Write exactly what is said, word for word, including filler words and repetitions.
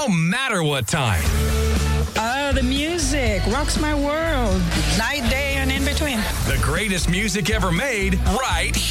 no matter what time. Oh, the music rocks my world. Night, day, and in between. The greatest music ever made, right